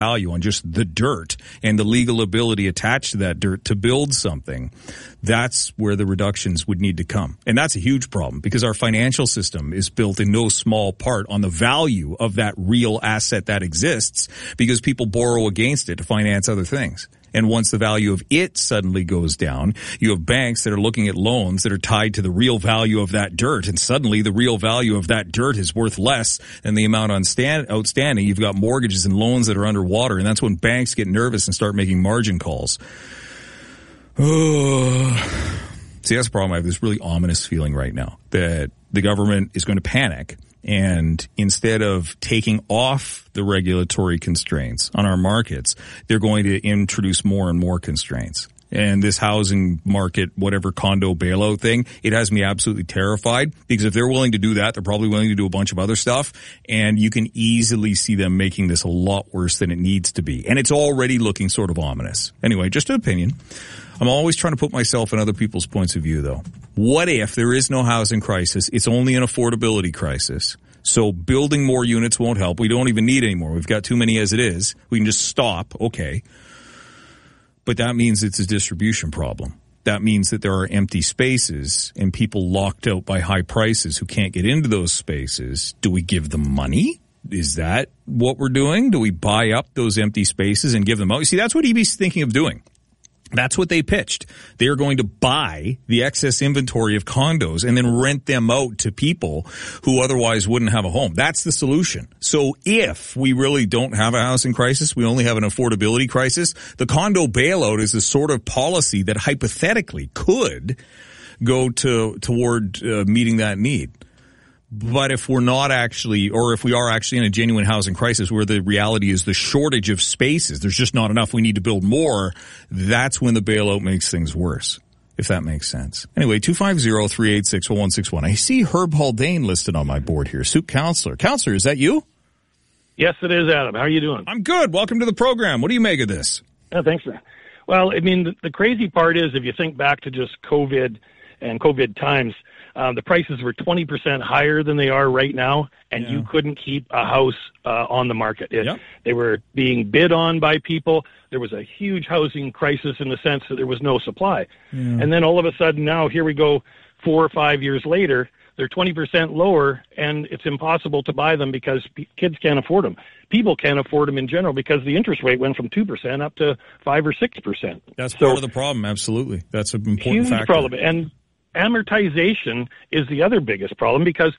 value on just the dirt and the legal ability attached to that dirt to build something, that's where the reductions would need to come. And that's a huge problem because our financial system is built in no small part on the value of that real asset that exists because people borrow against it to finance other things. And once the value of it suddenly goes down, you have banks that are looking at loans that are tied to the real value of that dirt. And suddenly the real value of that dirt is worth less than the amount outstanding. You've got mortgages and loans that are underwater. And that's when banks get nervous and start making margin calls. See, that's the problem. I have this really ominous feeling right now that the government is going to panic. And instead of taking off the regulatory constraints on our markets, they're going to introduce more and more constraints. And this housing market, whatever condo bailout thing, it has me absolutely terrified because if they're willing to do that, they're probably willing to do a bunch of other stuff. And you can easily see them making this a lot worse than it needs to be. And it's already looking sort of ominous. Anyway, just an opinion. I'm always trying to put myself in other people's points of view, though. What if there is no housing crisis? It's only an affordability crisis. So building more units won't help. We don't even need any more. We've got too many as it is. We can just stop. Okay. But that means it's a distribution problem. That means that there are empty spaces and people locked out by high prices who can't get into those spaces. Do we give them money? Is that what we're doing? Do we buy up those empty spaces and give them out? You see, that's what EB's thinking of doing. That's what they pitched. They are going to buy the excess inventory of condos and then rent them out to people who otherwise wouldn't have a home. That's the solution. So if we really don't have a housing crisis, we only have an affordability crisis, the condo bailout is the sort of policy that hypothetically could go toward meeting that need. But if we're not actually, or if we are actually in a genuine housing crisis where the reality is the shortage of spaces, there's just not enough, we need to build more, that's when the bailout makes things worse, if that makes sense. Anyway, 250-386-0161. I see Herb Haldane listed on my board here, Soup Counselor. Counselor, is that you? Yes, it is, Adam. How are you doing? I'm good. Welcome to the program. What do you make of this? Thanks, man. Well, I mean, the crazy part is if you think back to just COVID and COVID times, the prices were 20% higher than they are right now, and you couldn't keep a house on the market. They were being bid on by people. There was a huge housing crisis in the sense that there was no supply. And then all of a sudden now, here we go 4 or 5 years later, they're 20% lower, and it's impossible to buy them because kids can't afford them. People can't afford them in general because the interest rate went from 2% up to 5 or 6%. That's part of the problem, absolutely. That's an important factor. Huge problem. And amortization is the other biggest problem because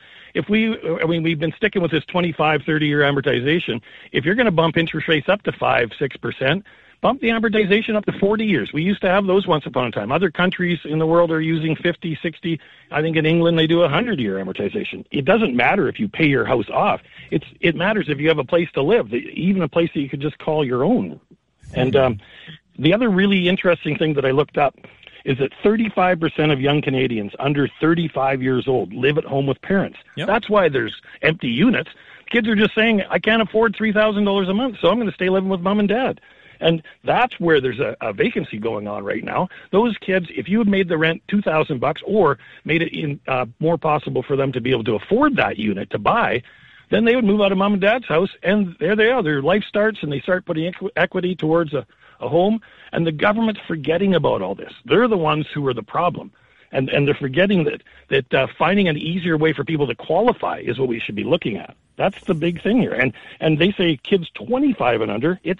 we've been sticking with this 25, 30-year amortization. If you're going to bump interest rates up to 5, 6%, bump the amortization up to 40 years. We used to have those once upon a time. Other countries in the world are using 50, 60. I think in England they do a 100-year amortization. It doesn't matter if you pay your house off. It matters if you have a place to live, even a place that you could just call your own. And the other really interesting thing that I looked up is that 35% of young Canadians under 35 years old live at home with parents. That's why there's empty units. Kids are just saying, I can't afford $3,000 a month, so I'm going to stay living with mom and dad. And that's where there's a vacancy going on right now. Those kids, if you had made the rent $2,000 or made it more possible for them to be able to afford that unit to buy, then they would move out of mom and dad's house, and there they are. Their life starts, and they start putting equity towards a home, and the government's forgetting about all this. They're the ones who are the problem, and they're forgetting that finding an easier way for people to qualify is what we should be looking at. That's the big thing here. And they say kids 25 and under, it's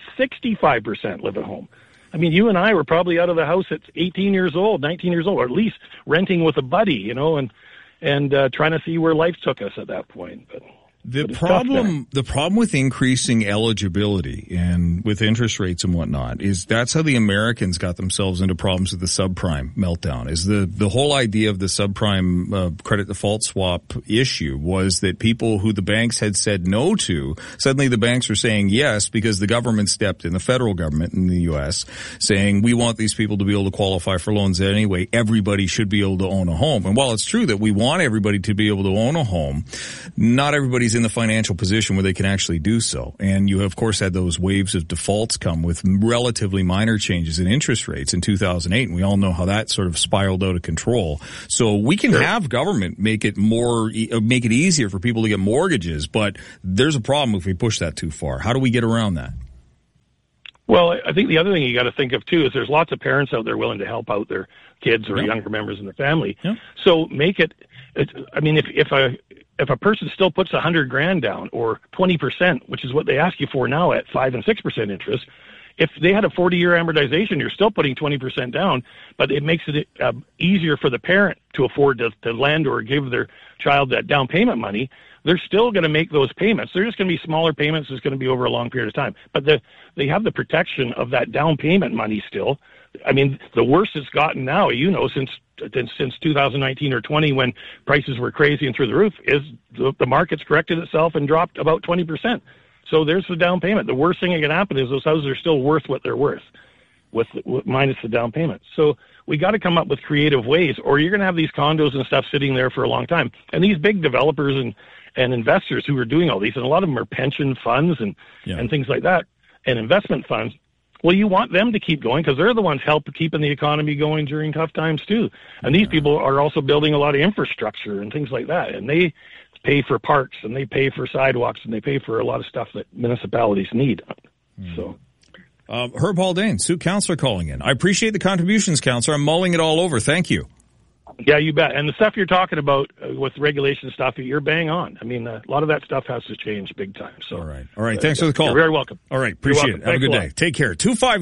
65% live at home. I mean, you and I were probably out of the house at 18 years old, 19 years old, or at least renting with a buddy, and trying to see where life took us at that point. But The problem with increasing eligibility and with interest rates and whatnot is that's how the Americans got themselves into problems with the subprime meltdown. Is the whole idea of the subprime credit default swap issue was that people who the banks had said no to, suddenly the banks are saying yes because the government stepped in, the federal government in the U.S., saying we want these people to be able to qualify for loans anyway. Everybody should be able to own a home. And while it's true that we want everybody to be able to own a home, not everybody's in the financial position where they can actually do so. And you, of course, had those waves of defaults come with relatively minor changes in interest rates in 2008. And we all know how that sort of spiraled out of control. So we can have government make it easier for people to get mortgages, but there's a problem if we push that too far. How do we get around that? Well, I think the other thing you got to think of too is there's lots of parents out there willing to help out their kids or younger members in the family. Yeah. So make it. I mean, if a person still puts $100,000 down or 20%, which is what they ask you for now at 5 and 6% interest, if they had a 40-year amortization, you're still putting 20% down, but it makes it easier for the parent to afford to lend or give their child that down payment money. They're still going to make those payments. They're just going to be smaller payments. It's going to be over a long period of time. But they have the protection of that down payment money still. I mean, the worst it's gotten now, since 2019 or 20, when prices were crazy and through the roof, is the market's corrected itself and dropped about 20%. So there's the down payment. The worst thing that can happen is those houses are still worth what they're worth, minus the down payment. So we got to come up with creative ways, or you're going to have these condos and stuff sitting there for a long time. And these big developers and investors who are doing all these, and a lot of them are pension funds and things like that, and investment funds. Well, you want them to keep going because they're the ones keeping the economy going during tough times too. And these people are also building a lot of infrastructure and things like that. And they pay for parks and they pay for sidewalks and they pay for a lot of stuff that municipalities need. So, Herb Haldane, Sioux Councillor calling in. I appreciate the contributions, Councillor. I'm mulling it all over. Thank you. Yeah, you bet. And the stuff you're talking about with regulation stuff, you're bang on. I mean, a lot of that stuff has to change big time. So, all right. Thanks for the call. You're very welcome. All right. Appreciate it. Have a good day. Take care.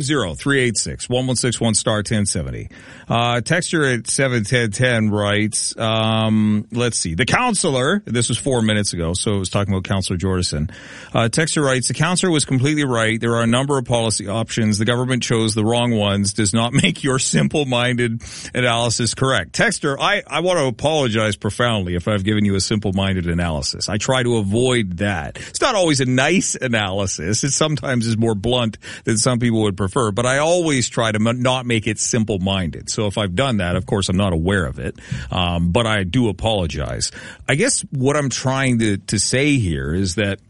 250-386-1161 star 1070. Texture at 71010 writes, let's see. The councillor, this was 4 minutes ago, so it was talking about Councillor Jordison. Texture writes, the councillor was completely right. There are a number of policy options. The government chose the wrong ones. Does not make your simple-minded analysis correct. Texture, I want to apologize profoundly if I've given you a simple-minded analysis. I try to avoid that. It's not always a nice analysis. It sometimes is more blunt than some people would prefer, but I always try to not make it simple-minded. So if I've done that, of course, I'm not aware of it, but I do apologize. I guess what I'm trying to say here is that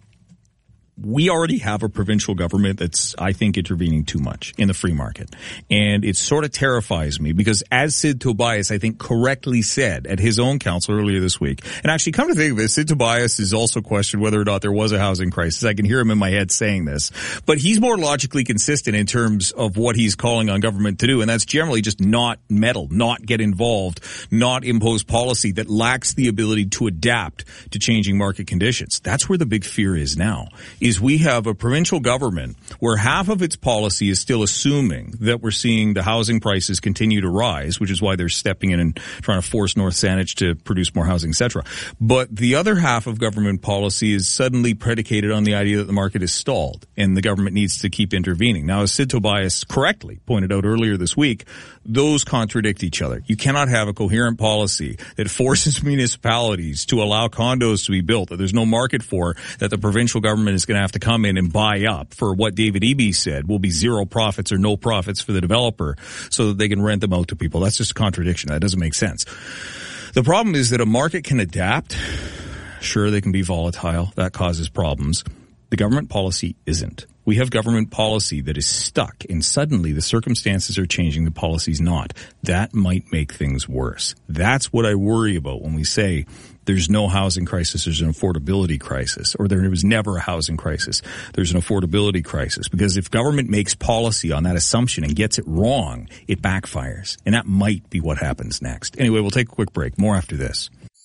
we already have a provincial government that's, I think, intervening too much in the free market. And it sort of terrifies me because, as Sid Tobias, I think, correctly said at his own council earlier this week, and actually, come to think of it, Sid Tobias has also questioned whether or not there was a housing crisis. I can hear him in my head saying this. But he's more logically consistent in terms of what he's calling on government to do, and that's generally just not meddle, not get involved, not impose policy that lacks the ability to adapt to changing market conditions. That's where the big fear is now. Is we have a provincial government where half of its policy is still assuming that we're seeing the housing prices continue to rise, which is why they're stepping in and trying to force North Saanich to produce more housing, etc. But the other half of government policy is suddenly predicated on the idea that the market is stalled and the government needs to keep intervening. Now, as Sid Tobias correctly pointed out earlier this week, those contradict each other. You cannot have a coherent policy that forces municipalities to allow condos to be built that there's no market for, that the provincial government is going to have to come in and buy up for what David Eby said will be zero profits or no profits for the developer so that they can rent them out to people. That's just a contradiction. That doesn't make sense. The problem is that a market can adapt. Sure, they can be volatile. That causes problems. The government policy isn't. We have government policy that is stuck, and suddenly the circumstances are changing, the policy's not. That might make things worse. That's what I worry about when we say there's no housing crisis, there's an affordability crisis, or there was never a housing crisis, there's an affordability crisis. Because if government makes policy on that assumption and gets it wrong, it backfires. And that might be what happens next. Anyway, we'll take a quick break. More after this.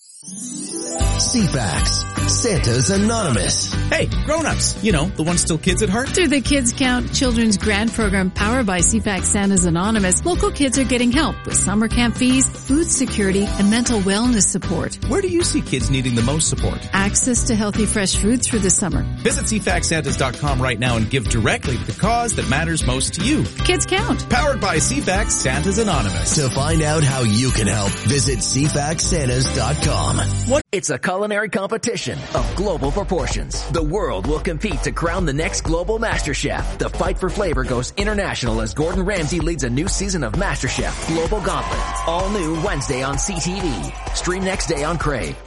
CFAX, Santa's Anonymous. Hey, grown-ups, you know, the ones still kids at heart. Through the Kids Count Children's Grant Program powered by CFAX Santa's Anonymous, local kids are getting help with summer camp fees, food security, and mental wellness support. Where do you see kids needing the most support? Access to healthy fresh food through the summer. Visit CFAXSantas.com right now and give directly to the cause that matters most to you. Kids Count. Powered by CFAX Santa's Anonymous. To find out how you can help, visit CFAXSantas.com. It's a culinary competition of global proportions. The world will compete to crown the next global MasterChef. The fight for flavor goes international as Gordon Ramsay leads a new season of MasterChef Global Gauntlet. All new Wednesday on CTV. Stream next day on Crave.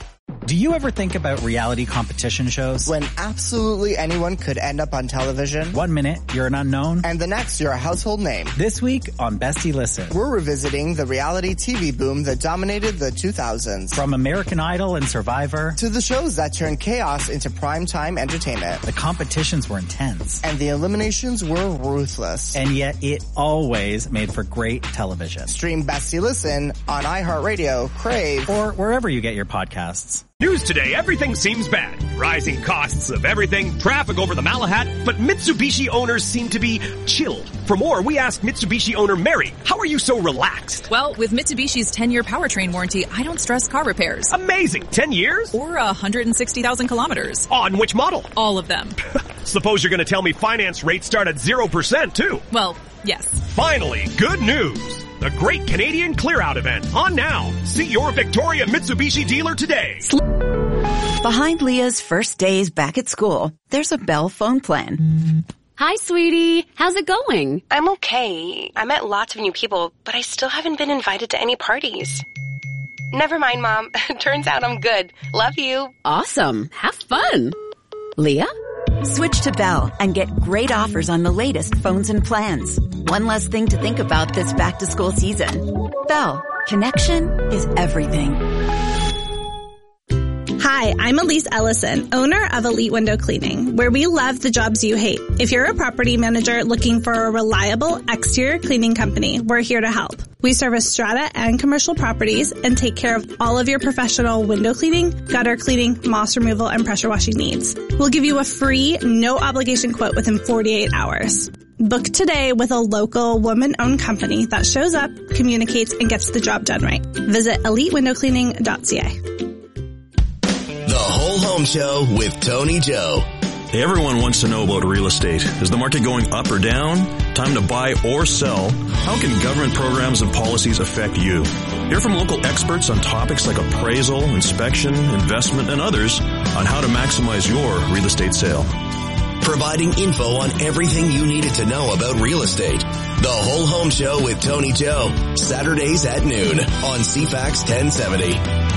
Do you ever think about reality competition shows? When absolutely anyone could end up on television. 1 minute, you're an unknown. And the next, you're a household name. This week on Bestie Listen, we're revisiting the reality TV boom that dominated the 2000s. From American Idol and Survivor to the shows that turned chaos into primetime entertainment. The competitions were intense. And the eliminations were ruthless. And yet it always made for great television. Stream Bestie Listen on iHeartRadio, Crave, or wherever you get your podcasts. News today, everything seems bad. Rising costs of everything, traffic over the Malahat, but Mitsubishi owners seem to be chilled. For more, we asked Mitsubishi owner Mary, how are you so relaxed? Well, with Mitsubishi's 10-year powertrain warranty, I don't stress car repairs. Amazing! 10 years? Or 160,000 kilometers. On which model? All of them. Suppose you're going to tell me finance rates start at 0% too. Well, yes. Finally, good news. The Great Canadian Clear Out event on now. See your Victoria Mitsubishi dealer today. Behind Leah's first days back at school, there's a Bell phone plan. Hi, sweetie. How's it going? I'm okay. I met lots of new people, but I still haven't been invited to any parties. Never mind, Mom. Turns out I'm good. Love you. Awesome. Have fun. Leah? Switch to Bell and get great offers on the latest phones and plans. One less thing to think about this back-to-school season. Bell. Connection is everything. Hi, I'm Elise Ellison, owner of Elite Window Cleaning, where we love the jobs you hate. If you're a property manager looking for a reliable exterior cleaning company, we're here to help. We service strata and commercial properties and take care of all of your professional window cleaning, gutter cleaning, moss removal, and pressure washing needs. We'll give you a free, no-obligation quote within 48 hours. Book today with a local woman-owned company that shows up, communicates, and gets the job done right. Visit elitewindowcleaning.ca. The Whole Home Show with Tony Joe. Everyone wants to know about real estate. Is the market going up or down? Time to buy or sell? How can government programs and policies affect you? Hear from local experts on topics like appraisal, inspection, investment, and others on how to maximize your real estate sale. Providing info on everything you needed to know about real estate. The Whole Home Show with Tony Joe. Saturdays at noon on CFAX 1070.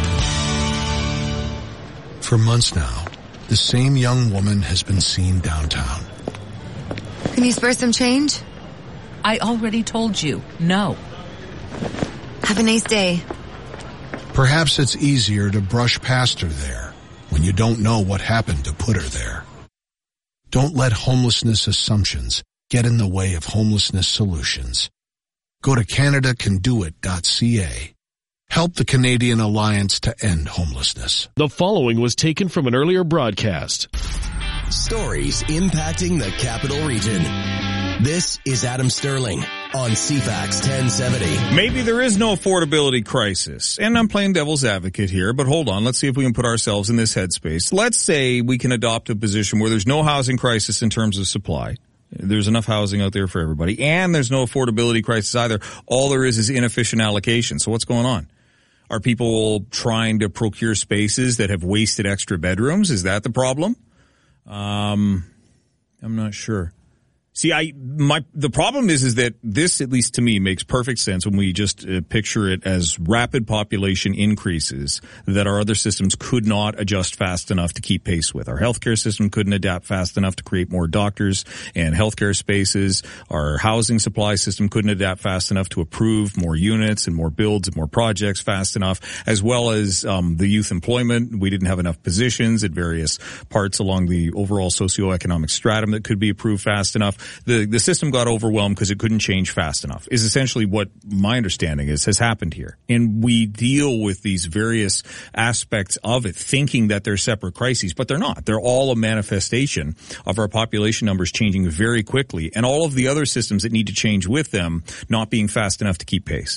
For months now, the same young woman has been seen downtown. Can you spare some change? I already told you, no. Have a nice day. Perhaps it's easier to brush past her there when you don't know what happened to put her there. Don't let homelessness assumptions get in the way of homelessness solutions. Go to CanadaCanDoIt.ca. Help the Canadian Alliance to End Homelessness. The following was taken from an earlier broadcast. Stories impacting the Capital Region. This is Adam Sterling on CFAX 1070. Maybe there is no affordability crisis. And I'm playing devil's advocate here, but hold on. Let's see if we can put ourselves in this headspace. Let's say we can adopt a position where there's no housing crisis in terms of supply. There's enough housing out there for everybody. And there's no affordability crisis either. All there is inefficient allocation. So what's going on? Are people trying to procure spaces that have wasted extra bedrooms? Is that the problem? I'm not sure. See, the problem is that this, at least to me, makes perfect sense when we just picture it as rapid population increases that our other systems could not adjust fast enough to keep pace with. Our healthcare system couldn't adapt fast enough to create more doctors and healthcare spaces. Our housing supply system couldn't adapt fast enough to approve more units and more builds and more projects fast enough, as well as the youth employment. We didn't have enough positions at various parts along the overall socioeconomic stratum that could be approved fast enough. The system got overwhelmed because it couldn't change fast enough, is essentially what my understanding has happened here. And we deal with these various aspects of it thinking that they're separate crises, but they're not. They're all a manifestation of our population numbers changing very quickly and all of the other systems that need to change with them not being fast enough to keep pace.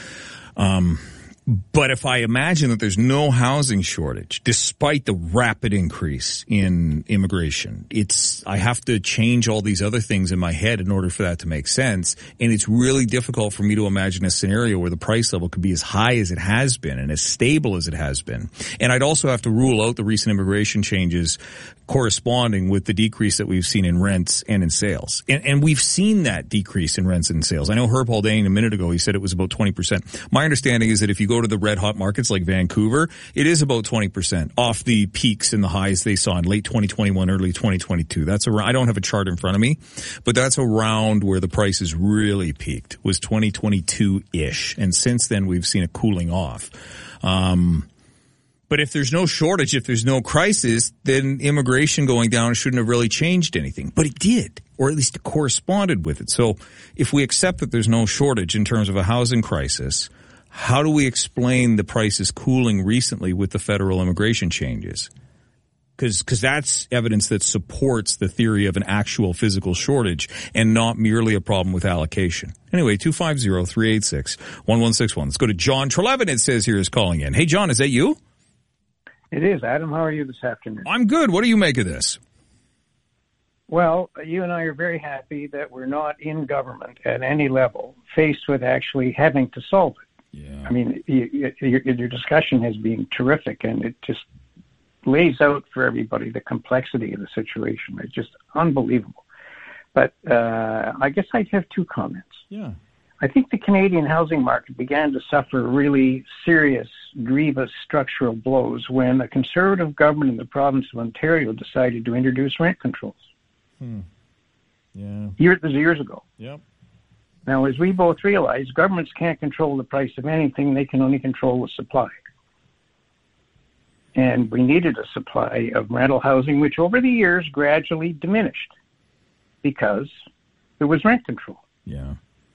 But if I imagine that there's no housing shortage, despite the rapid increase in immigration, I have to change all these other things in my head in order for that to make sense. And it's really difficult for me to imagine a scenario where the price level could be as high as it has been and as stable as it has been. And I'd also have to rule out the recent immigration changes corresponding with the decrease that we've seen in rents and in sales. And we've seen that decrease in rents and sales. I know Herb Haldane a minute ago, he said it was about 20%. My understanding is that if you go go to the red hot markets like Vancouver, it is about 20% off the peaks and the highs they saw in late 2021, early 2022. That's around, I don't have a chart in front of me, but that's around where the prices really peaked, was 2022-ish. And since then, we've seen a cooling off. But if there's no shortage, if there's no crisis, then immigration going down shouldn't have really changed anything. But it did, or at least it corresponded with it. So if we accept that there's no shortage in terms of a housing crisis, how do we explain the prices cooling recently with the federal immigration changes? Because that's evidence that supports the theory of an actual physical shortage and not merely a problem with allocation. Anyway, 250-386-1161. Let's go to John Trelevin, it says here, is calling in. Hey, John, is that you? It is. Adam, how are you this afternoon? I'm good. What do you make of this? Well, you and I are very happy that we're not in government at any level faced with actually having to solve it. Yeah. I mean, your discussion has been terrific, and it just lays out for everybody the complexity of the situation. It's just unbelievable. But I guess I'd have two comments. Yeah. I think the Canadian housing market began to suffer really serious, grievous structural blows when a Conservative government in the province of Ontario decided to introduce rent controls. Yeah. Years ago. Yep. Now, as we both realize, governments can't control the price of anything. They can only control the supply. And we needed a supply of rental housing, which over the years gradually diminished because there was rent control. Yeah.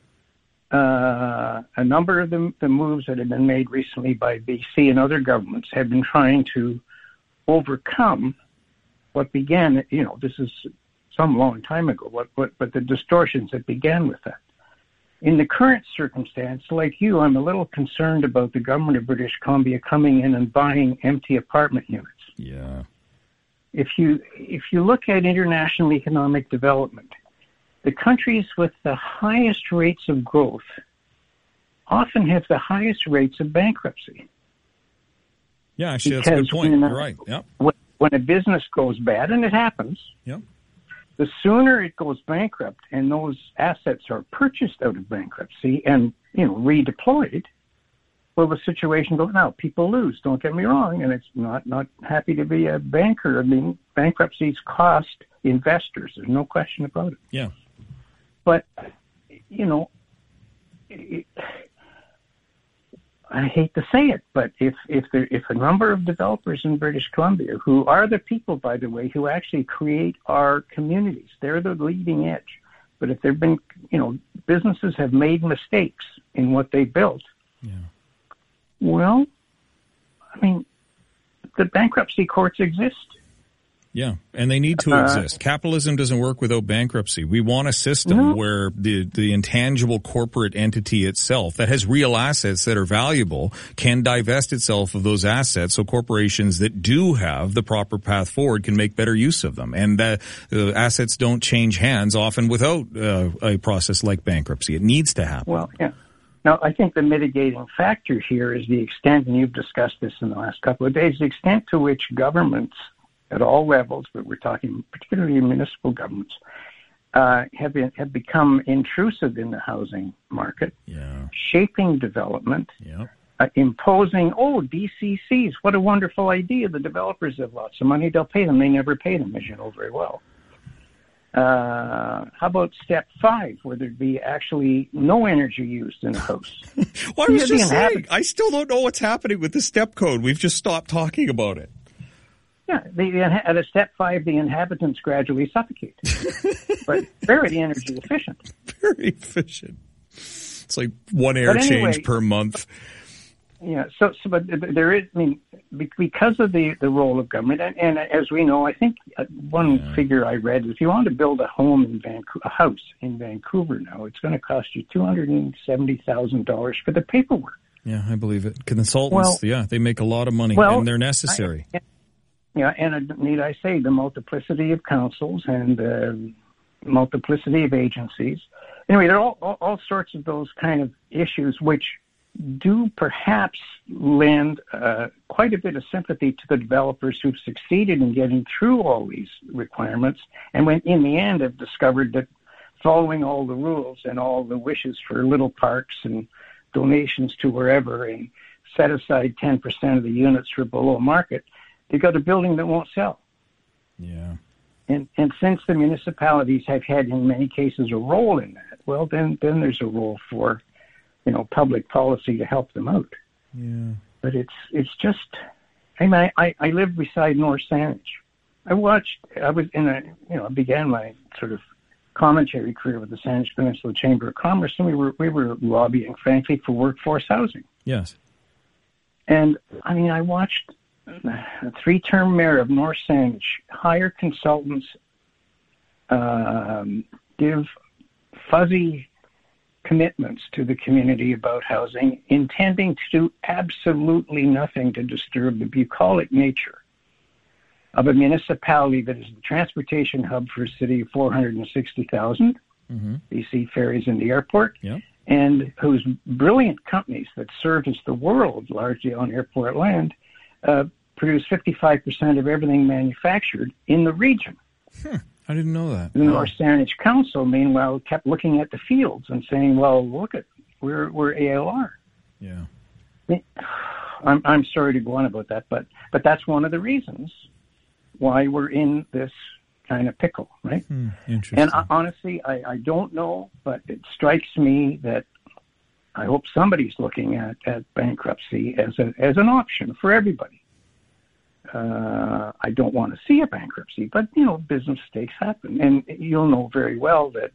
A number of the moves that have been made recently by BC and other governments have been trying to overcome what began, this is some long time ago, but the distortions that began with that. In the current circumstance, like you, I'm a little concerned about the government of British Columbia coming in and buying empty apartment units. Yeah. If you look at international economic development, the countries with the highest rates of growth often have the highest rates of bankruptcy. Yeah, actually, that's a good point. You're right. Yep. When a business goes bad, and it happens, yep, the sooner it goes bankrupt and those assets are purchased out of bankruptcy and redeployed, well, the situation goes, now people lose, don't get me wrong, and it's not happy to be a banker. I mean, bankruptcies cost investors, there's no question about it. Yeah. But, I hate to say it, but if a number of developers in British Columbia, who are the people, by the way, who actually create our communities, they're the leading edge. But if there've been, businesses have made mistakes in what they built, well, I mean, the bankruptcy courts exist. Yeah, and they need to exist. Capitalism doesn't work without bankruptcy. We want a system where the intangible corporate entity itself that has real assets that are valuable can divest itself of those assets so corporations that do have the proper path forward can make better use of them. And the assets don't change hands often without a process like bankruptcy. It needs to happen. Well, yeah. Now, I think the mitigating factor here is the extent, and you've discussed this in the last couple of days, the extent to which governments at all levels, but we're talking particularly municipal governments, have become intrusive in the housing market, shaping development, imposing, DCCs, what a wonderful idea. The developers have lots of money, they'll pay them. They never pay them, as you know very well. How about step 5, where there'd be actually no energy used in a house? Well, I was just saying, I still don't know what's happening with the step code. We've just stopped talking about it. Yeah, at a step 5, the inhabitants gradually suffocate, but very energy efficient. Very efficient. It's like one air change per month. Yeah. But there is, because of the role of government, and as we know, I think one figure I read is if you want to build a house in Vancouver now, it's going to cost you $270,000 for the paperwork. Yeah, I believe it. Consultants, they make a lot of money, and they're necessary. And need I say, the multiplicity of councils and the multiplicity of agencies. Anyway, there are all sorts of those kind of issues which do perhaps lend quite a bit of sympathy to the developers who've succeeded in getting through all these requirements and when in the end have discovered that following all the rules and all the wishes for little parks and donations to wherever and set aside 10% of the units for below market, they got a building that won't sell. Yeah. And since the municipalities have had, in many cases, a role in that, well, then there's a role for, public policy to help them out. Yeah. But it's just, I live beside North Saanich. I began my sort of commentary career with the Saanich Peninsula Chamber of Commerce, and we were lobbying, frankly, for workforce housing. Yes. And I watched a 3-term mayor of North Saanich hire consultants, give fuzzy commitments to the community about housing, intending to do absolutely nothing to disturb the bucolic nature of a municipality that is the transportation hub for a city of 460,000, BC Ferries and the airport, and whose brilliant companies that serve as the world largely on airport land produce 55% of everything manufactured in the region. I didn't know that. The North Saanich Council, meanwhile, kept looking at the fields and saying, well, look at, we're ALR. Yeah. I'm sorry to go on about that, but that's one of the reasons why we're in this kind of pickle, right? Interesting. And honestly, I don't know, but it strikes me that I hope somebody's looking at bankruptcy as an option for everybody. I don't want to see a bankruptcy, but business mistakes happen, and you'll know very well that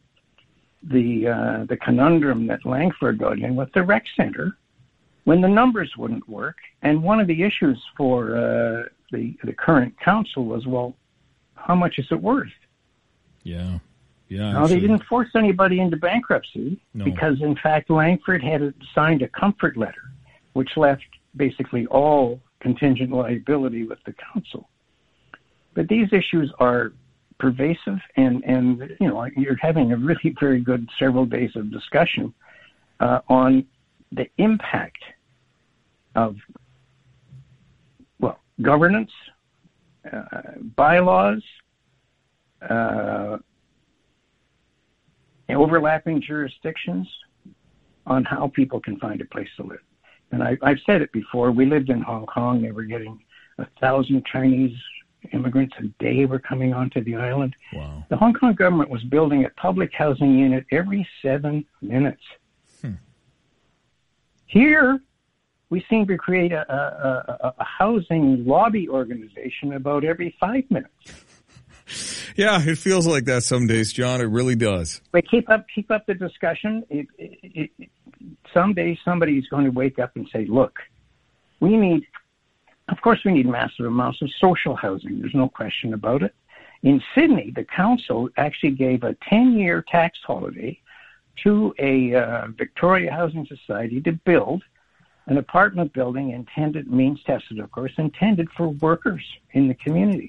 the conundrum that Langford got in with the rec center, when the numbers wouldn't work, and one of the issues for the current council was, well, how much is it worth? Yeah. No, they didn't force anybody into bankruptcy because, in fact, Langford had signed a comfort letter, which left basically all contingent liability with the council. But these issues are pervasive, and you're having a really very good several days of discussion on the impact of governance, bylaws, overlapping jurisdictions on how people can find a place to live. And I've said it before, we lived in Hong Kong, they were getting 1,000 Chinese immigrants a day were coming onto the island. Wow. The Hong Kong government was building a public housing unit every 7 minutes. Here, we seem to create a housing lobby organization about every 5 minutes. Yeah, it feels like that some days, John. It really does. But keep up the discussion. Someday somebody's going to wake up and say, look, we need massive amounts of social housing. There's no question about it. In Sydney, the council actually gave a 10-year tax holiday to a Victoria Housing Society to build an apartment building means tested, of course, intended for workers in the community.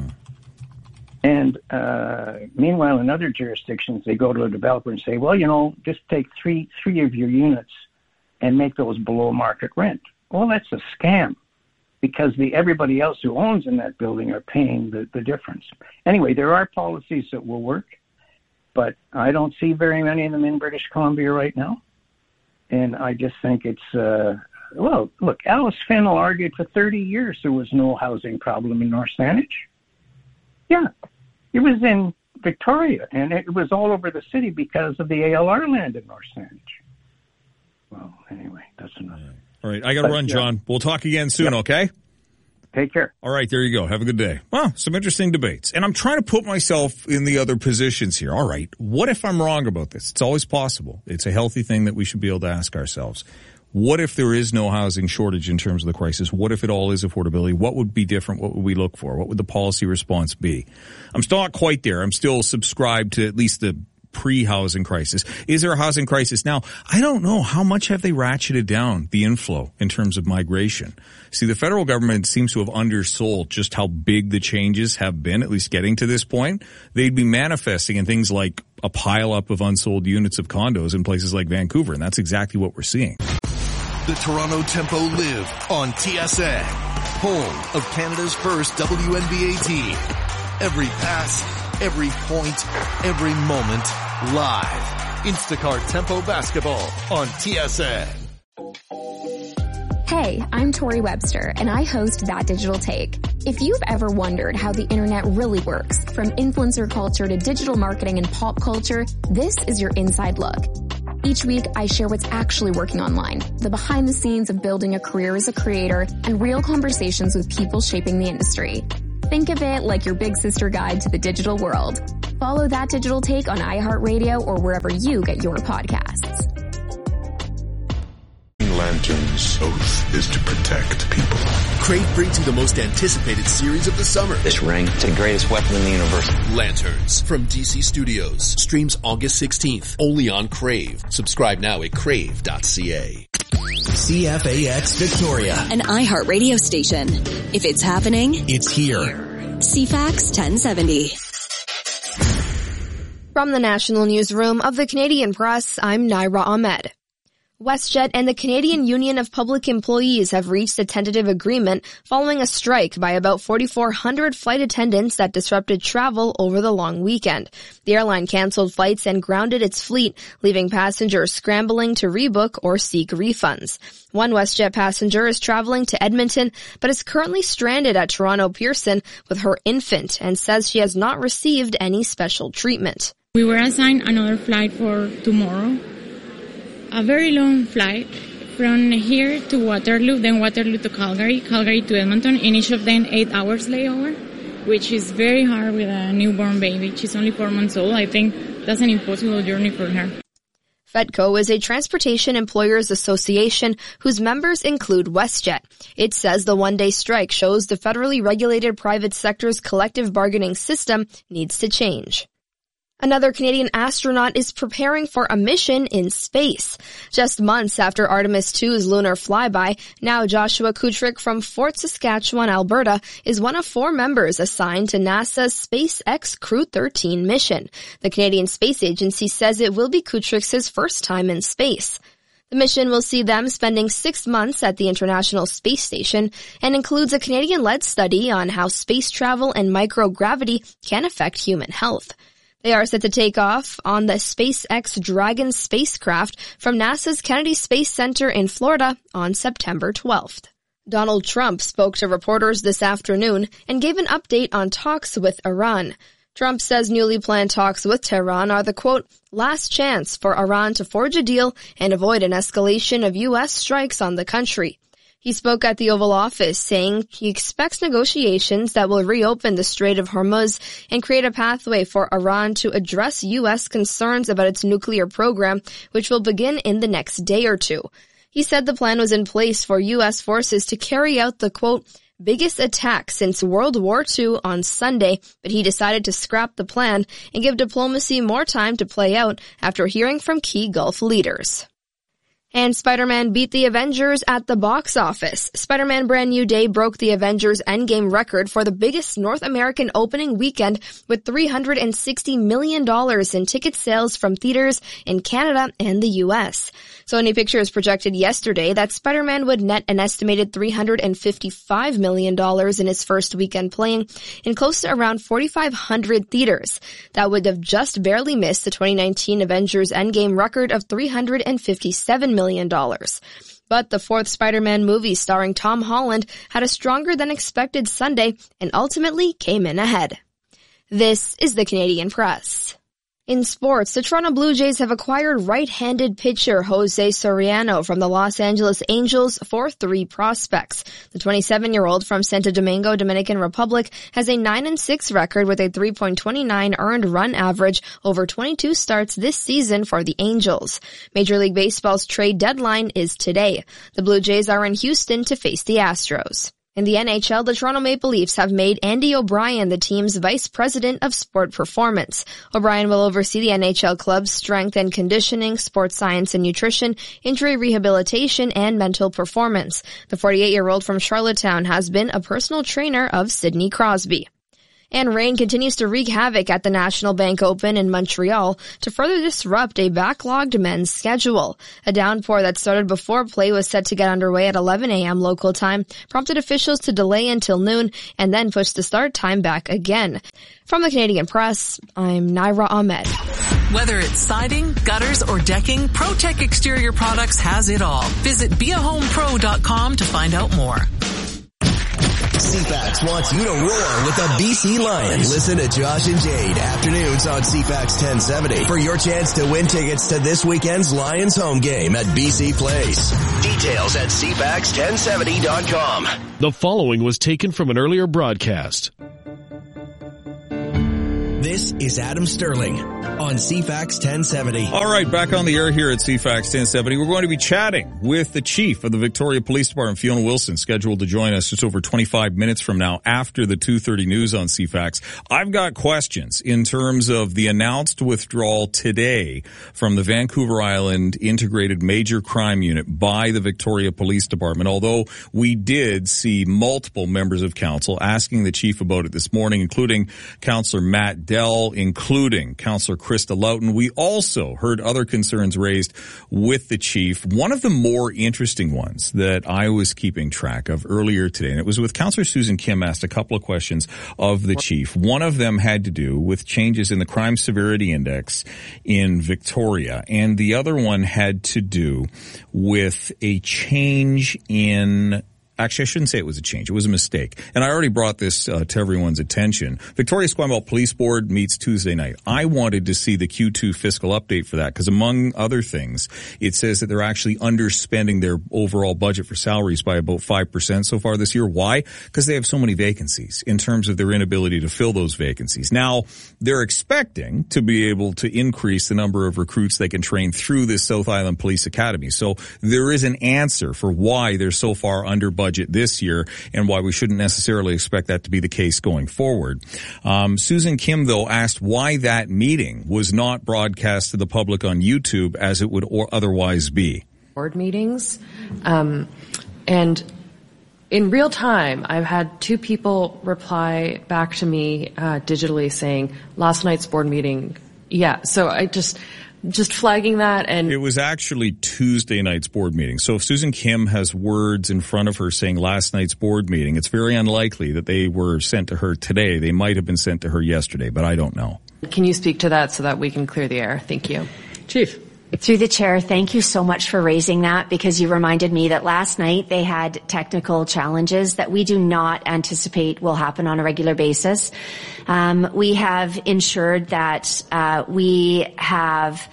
And meanwhile, in other jurisdictions, they go to a developer and say, well, just take three of your units and make those below market rent. Well, that's a scam because everybody else who owns in that building are paying the difference. Anyway, there are policies that will work, but I don't see very many of them in British Columbia right now. And I just think it's, look, Alice Fennell argued for 30 years there was no housing problem in North Saanich. Yeah, it was in Victoria, and it was all over the city because of the ALR land in North Saanich. Well, anyway, that's enough. All right, I got to run, John. We'll talk again soon, okay? Take care. All right, there you go. Have a good day. Well, some interesting debates. And I'm trying to put myself in the other positions here. All right, what if I'm wrong about this? It's always possible. It's a healthy thing that we should be able to ask ourselves. What if there is no housing shortage in terms of the crisis? What if it all is affordability? What would be different? What would we look for? What would the policy response be? I'm still not quite there. I'm still subscribed to at least the pre-housing crisis. Is there a housing crisis now? I don't know. How much have they ratcheted down the inflow in terms of migration? See, the federal government seems to have undersold just how big the changes have been, at least getting to this point. They'd be manifesting in things like a pile-up of unsold units of condos in places like Vancouver, and that's exactly what we're seeing. The Toronto Tempo live on TSN, home of Canada's first WNBA team. Every pass, every point, every moment, live. Instacart Tempo Basketball on TSN. Hey, I'm Tori Webster, and I host That Digital Take. If you've ever wondered how the internet really works, from influencer culture to digital marketing and pop culture, this is your inside look. Each week, I share what's actually working online, the behind the scenes of building a career as a creator, and real conversations with people shaping the industry. Think of it like your big sister guide to the digital world. Follow That Digital Take on iHeartRadio or wherever you get your podcasts. Lantern's oath is to protect people. Crave brings you the most anticipated series of the summer. This ring, it's the greatest weapon in the universe. Lanterns from DC Studios. Streams August 16th, only on Crave. Subscribe now at crave.ca. CFAX Victoria. An iHeartRadio station. If it's happening, it's here. CFAX 1070. From the National Newsroom of the Canadian Press, I'm Naira Ahmed. WestJet and the Canadian Union of Public Employees have reached a tentative agreement following a strike by about 4,400 flight attendants that disrupted travel over the long weekend. The airline canceled flights and grounded its fleet, leaving passengers scrambling to rebook or seek refunds. One WestJet passenger is traveling to Edmonton, but is currently stranded at Toronto Pearson with her infant and says she has not received any special treatment. We were assigned another flight for tomorrow. A very long flight from here to Waterloo, then Waterloo to Calgary, Calgary to Edmonton, in each of them 8 hours layover, which is very hard with a newborn baby. She's only 4 months old. I think that's an impossible journey for her. FEDCO is a transportation employers association whose members include WestJet. It says the one-day strike shows the federally regulated private sector's collective bargaining system needs to change. Another Canadian astronaut is preparing for a mission in space. Just months after Artemis II's lunar flyby, now Joshua Kutrick from Fort Saskatchewan, Alberta, is one of 4 members assigned to NASA's SpaceX Crew 13 mission. The Canadian Space Agency says it will be Kutrick's first time in space. The mission will see them spending 6 months at the International Space Station and includes a Canadian-led study on how space travel and microgravity can affect human health. They are set to take off on the SpaceX Dragon spacecraft from NASA's Kennedy Space Center in Florida on September 12th. Donald Trump spoke to reporters this afternoon and gave an update on talks with Iran. Trump says newly planned talks with Tehran are the, quote, last chance for Iran to forge a deal and avoid an escalation of U.S. strikes on the country. He spoke at the Oval Office, saying he expects negotiations that will reopen the Strait of Hormuz and create a pathway for Iran to address U.S. concerns about its nuclear program, which will begin in the next day or two. He said the plan was in place for U.S. forces to carry out the, quote, biggest attack since World War II on Sunday, but he decided to scrap the plan and give diplomacy more time to play out after hearing from key Gulf leaders. And Spider-Man beat the Avengers at the box office. Spider-Man Brand New Day broke the Avengers Endgame record for the biggest North American opening weekend with $360 million in ticket sales from theaters in Canada and the U.S. Sony Pictures projected yesterday that Spider-Man would net an estimated $355 million in its first weekend playing in close to around 4,500 theaters. That would have just barely missed the 2019 Avengers Endgame record of $357 million. But the fourth Spider-Man movie starring Tom Holland had a stronger than expected Sunday and ultimately came in ahead. This is the Canadian Press. In sports, the Toronto Blue Jays have acquired right-handed pitcher Jose Soriano from the Los Angeles Angels for 3 prospects. The 27-year-old from Santo Domingo, Dominican Republic, has a 9-6 record with a 3.29 earned run average over 22 starts this season for the Angels. Major League Baseball's trade deadline is today. The Blue Jays are in Houston to face the Astros. In the NHL, the Toronto Maple Leafs have made Andy O'Brien the team's vice president of sport performance. O'Brien will oversee the NHL club's strength and conditioning, sports science and nutrition, injury rehabilitation, and mental performance. The 48-year-old from Charlottetown has been a personal trainer of Sidney Crosby. And rain continues to wreak havoc at the National Bank Open in Montreal to further disrupt a backlogged men's schedule. A downpour that started before play was set to get underway at 11 a.m. local time prompted officials to delay until noon and then push the start time back again. From the Canadian Press, I'm Naira Ahmed. Whether it's siding, gutters, or decking, ProTech Exterior Products has it all. Visit beahomepro.com to find out more. CFAX wants you to roar with the BC Lions. Listen to Josh and Jade afternoons on CFAX 1070 for your chance to win tickets to this weekend's Lions home game at BC Place. Details at CFAX1070.com. The following was taken from an earlier broadcast. This is Adam Sterling on CFAX 1070. All right, back on the air here at CFAX 1070. We're going to be chatting with the chief of the Victoria Police Department, Fiona Wilson, scheduled to join us just over 25 minutes from now after the 2:30 news on CFAX. I've got questions in terms of the announced withdrawal today from the Vancouver Island Integrated Major Crime Unit by the Victoria Police Department, although we did see multiple members of council asking the chief about it this morning, including Councillor Matt Dell, including Councillor Krista Loughton. We also heard other concerns raised with the chief. One of the more interesting ones that I was keeping track of earlier today, and it was with Councillor Susan Kim, asked a couple of questions of the chief. One of them had to do with changes in the Crime Severity Index in Victoria, and the other one had to do with a change in... Actually, I shouldn't say it was a change. It was a mistake. And I already brought this to everyone's attention. Victoria Esquimalt Police Board meets Tuesday night. I wanted to see the Q2 fiscal update for that because, among other things, it says that they're actually underspending their overall budget for salaries by about 5% so far this year. Why? Because they have so many vacancies in terms of their inability to fill those vacancies. Now, they're expecting to be able to increase the number of recruits they can train through this South Island Police Academy. So there is an answer for why they're so far under budget this year and why we shouldn't necessarily expect that to be the case going forward. Susan Kim, though, asked why that meeting was not broadcast to the public on YouTube as it would otherwise be. Board meetings. And in real time, I've had two people reply back to me digitally saying, last night's board meeting. Yeah, so I just flagging that. And it was actually Tuesday night's board meeting. So if Susan Kim has words in front of her saying last night's board meeting, it's very unlikely that they were sent to her today. They might have been sent to her yesterday, but I don't know. Can you speak to that so that we can clear the air? Thank you. Chief. Through the chair, thank you so much for raising that because you reminded me that last night they had technical challenges that we do not anticipate will happen on a regular basis. We have ensured that we have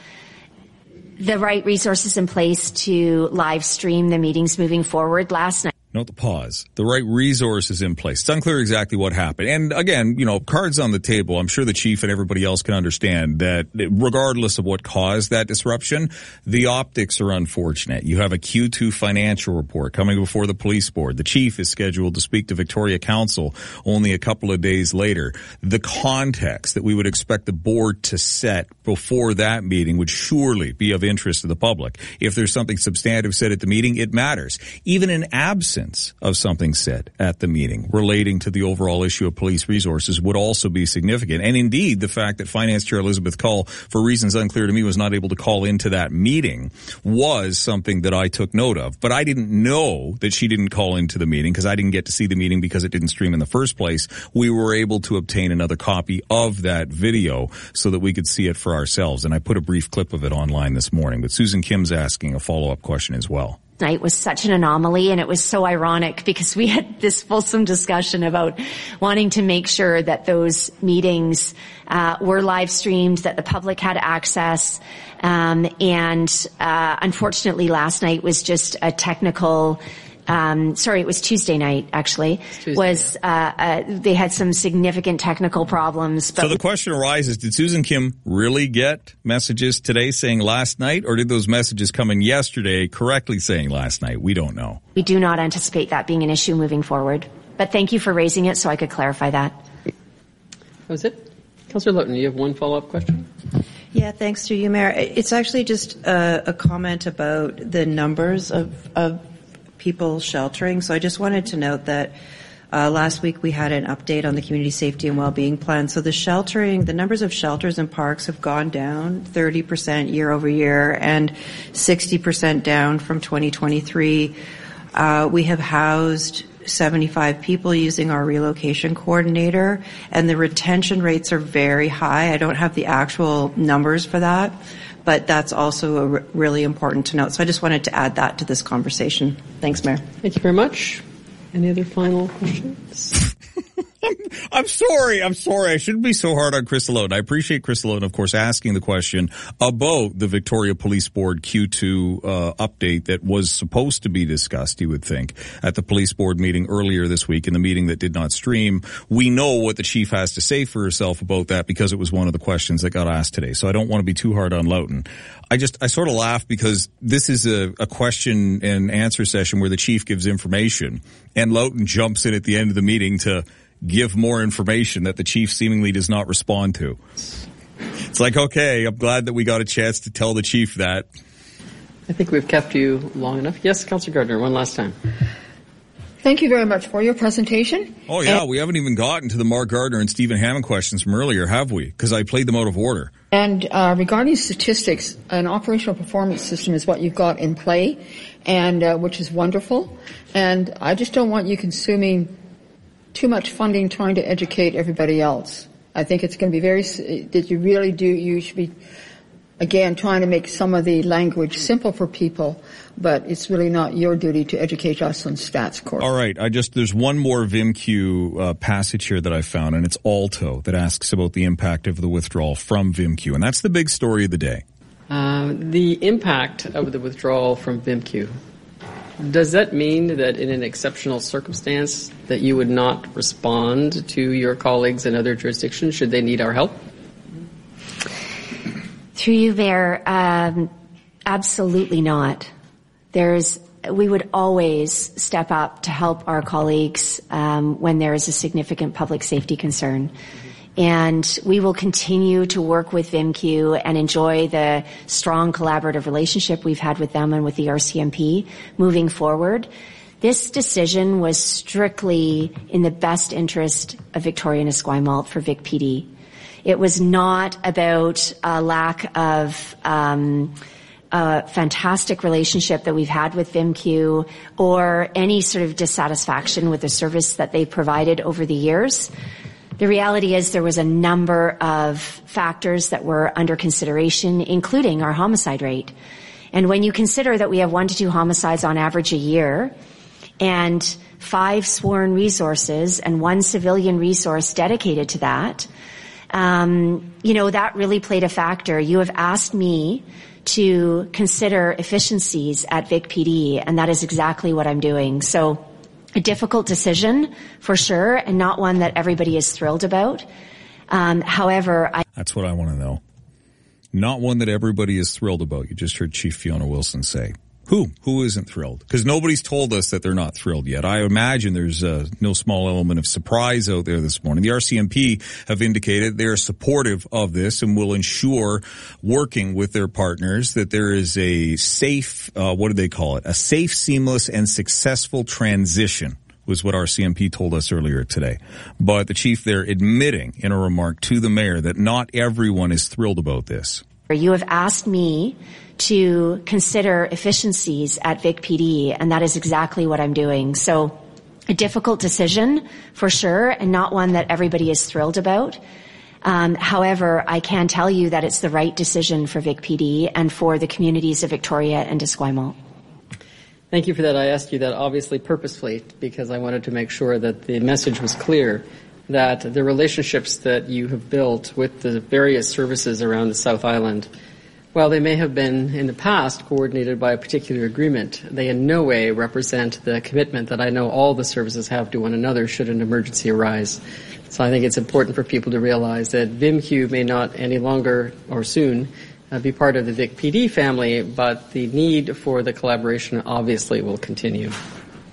the right resources in place to live stream the meetings moving forward. Last night. Note the pause. The right resources in place. It's unclear exactly what happened. And again, cards on the table. I'm sure the chief and everybody else can understand that regardless of what caused that disruption, the optics are unfortunate. You have a Q2 financial report coming before the police board. The chief is scheduled to speak to Victoria Council only a couple of days later. The context that we would expect the board to set before that meeting would surely be of interest to the public. If there's something substantive said at the meeting, it matters. Even in absence of something said at the meeting relating to the overall issue of police resources would also be significant. And indeed, the fact that Finance Chair Elizabeth Cull, for reasons unclear to me, was not able to call into that meeting was something that I took note of. But I didn't know that she didn't call into the meeting because I didn't get to see the meeting because it didn't stream in the first place. We were able to obtain another copy of that video so that we could see it for ourselves. And I put a brief clip of it online this morning. But Susan Kim's asking a follow-up question as well. Night was such an anomaly, and it was so ironic because we had this fulsome discussion about wanting to make sure that those meetings were live streamed, that the public had access, and unfortunately last night was just a technical it was Tuesday night, actually. They had some significant technical problems. But so the question arises, did Susan Kim really get messages today saying last night, or did those messages come in yesterday correctly saying last night? We don't know. We do not anticipate that being an issue moving forward. But thank you for raising it so I could clarify that. That was it. Councillor Loughton, you have one follow-up question? Yeah, thanks to you, Mayor. It's actually just a comment about the numbers of people sheltering. So I just wanted to note that Last week we had an update on the community safety and well-being plan. So the numbers of shelters and parks have gone down 30% year over year and 60% down from 2023. We have housed 75 people using our relocation coordinator, and the retention rates are very high. I don't have the actual numbers for that, but that's also really important to note. So I just wanted to add that to this conversation. Thanks, Mayor. Thank you very much. Any other final questions? I'm sorry. I shouldn't be so hard on Chris Loden. I appreciate Chris Loden, of course, asking the question about the Victoria Police Board Q2 update that was supposed to be discussed, you would think, at the police board meeting earlier this week, in the meeting that did not stream. We know what the chief has to say for herself about that because it was one of the questions that got asked today. So I don't want to be too hard on Loden. I sort of laugh because this is a question and answer session where the chief gives information and Loden jumps in at the end of the meeting to give more information that the chief seemingly does not respond to. It's like, okay, I'm glad that we got a chance to tell the chief that. I think we've kept you long enough. Yes, Councillor Gardner, one last time. Thank you very much for your presentation. Oh, yeah, we haven't even gotten to the Mark Gardner and Stephen Hammond questions from earlier, have we? Because I played them out of order. And regarding statistics, an operational performance system is what you've got in play, and which is wonderful. And I just don't want you consuming too much funding trying to educate everybody else. I think it's going to be you should be, again, trying to make some of the language simple for people, but it's really not your duty to educate us on stats, Court. All right. There's one more VIMQ passage here that I found, and it's Alto that asks about the impact of the withdrawal from VIMQ, and that's the big story of the day. The impact of the withdrawal from VIMQ. Does that mean that in an exceptional circumstance that you would not respond to your colleagues in other jurisdictions should they need our help? Through you, Mayor, absolutely not. We would always step up to help our colleagues when there is a significant public safety concern. And we will continue to work with VIMQ and enjoy the strong collaborative relationship we've had with them and with the RCMP moving forward. This decision was strictly in the best interest of Victoria and Esquimalt for Vic PD. It was not about a lack of a fantastic relationship that we've had with VIMQ or any sort of dissatisfaction with the service that they provided over the years. The reality is there was a number of factors that were under consideration, including our homicide rate. And when you consider that we have 1 to 2 homicides on average a year and 5 sworn resources and 1 civilian resource dedicated to that, that really played a factor. You have asked me to consider efficiencies at Vic PD, and that is exactly what I'm doing. So a difficult decision for sure, and not one that everybody is thrilled about. However, that's what I want to know. Not one that everybody is thrilled about. You just heard Chief Fiona Wilson say. Who isn't thrilled? Because nobody's told us that they're not thrilled yet. I imagine there's no small element of surprise out there this morning. The RCMP have indicated they are supportive of this and will ensure, working with their partners, that there is a safe, what do they call it? A safe, seamless, and successful transition was what RCMP told us earlier today. But the chief there admitting in a remark to the mayor that not everyone is thrilled about this. You have asked me to consider efficiencies at Vic PD, and that is exactly what I'm doing. So a difficult decision for sure, and not one that everybody is thrilled about. However, I can tell you that it's the right decision for Vic PD and for the communities of Victoria and Esquimalt. Thank you for that. I asked you that obviously purposefully because I wanted to make sure that the message was clear that the relationships that you have built with the various services around the South Island, while they may have been in the past coordinated by a particular agreement, they in no way represent the commitment that I know all the services have to one another should an emergency arise. So I think it's important for people to realize that VIMQ may not any longer or soon be part of the Vic PD family, but the need for the collaboration obviously will continue.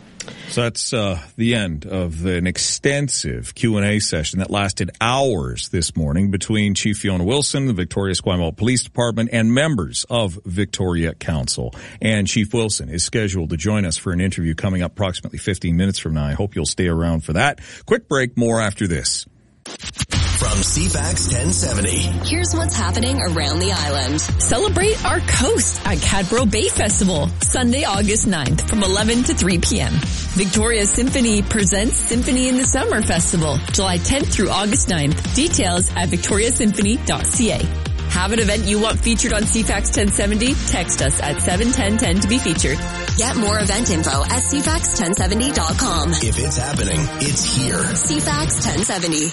So that's the end of an extensive Q&A session that lasted hours this morning between Chief Fiona Wilson, the Victoria-Esquimalt Police Department, and members of Victoria Council. And Chief Wilson is scheduled to join us for an interview coming up approximately 15 minutes from now. I hope you'll stay around for that. Quick break, more after this. From CFAX 1070. Here's what's happening around the island. Celebrate our coast at Cadboro Bay Festival, Sunday, August 9th from 11 to 3 p.m. Victoria Symphony presents Symphony in the Summer Festival, July 10th through August 9th. Details at victoriasymphony.ca. Have an event you want featured on CFAX 1070? Text us at 71010 to be featured. Get more event info at CFAX1070.com. If it's happening, it's here. CFAX 1070.